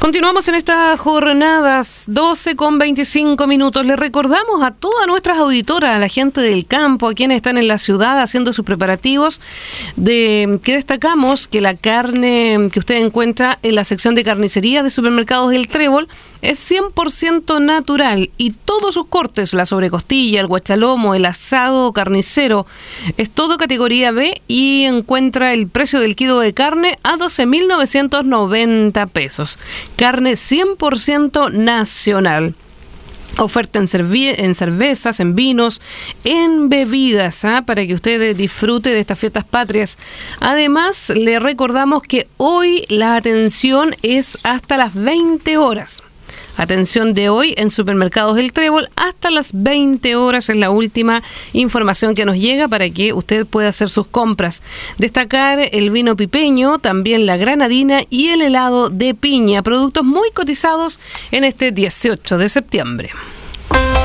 Continuamos en estas jornadas, 12:25. Le recordamos a todas nuestras auditoras, a la gente del campo, a quienes están en la ciudad haciendo sus preparativos, que destacamos que la carne que usted encuentra en la sección de carnicería de Supermercados El Trébol es 100% natural y todos sus cortes, la sobrecostilla, el guachalomo, el asado carnicero, es todo categoría B y encuentra el precio del kilo de carne a 12.990 pesos. Carne 100% nacional. Oferta en cervezas, en vinos, en bebidas, para que usted disfrute de estas fiestas patrias. Además, le recordamos que hoy la atención es hasta las 20 horas. Atención de hoy en Supermercados El Trébol hasta las 20 horas es la última información que nos llega para que usted pueda hacer sus compras. Destacar el vino pipeño, también la granadina y el helado de piña, productos muy cotizados en este 18 de septiembre.